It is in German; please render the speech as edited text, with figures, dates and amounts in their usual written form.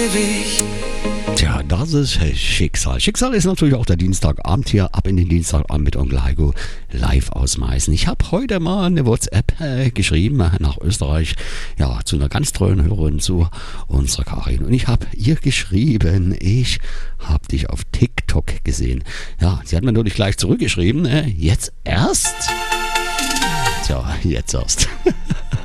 ewig. Tja, das ist Schicksal. Schicksal ist natürlich auch der Dienstagabend hier. Ab in den Dienstagabend mit Onkel Heiko live aus Meißen. Ich habe heute mal eine WhatsApp geschrieben nach Österreich. Ja, zu einer ganz treuen Hörerin, zu unserer Karin. Und ich habe ihr geschrieben, ich habe dich auf TikTok gesehen. Ja, sie hat mir natürlich gleich zurückgeschrieben. Jetzt erst? Tja, jetzt erst.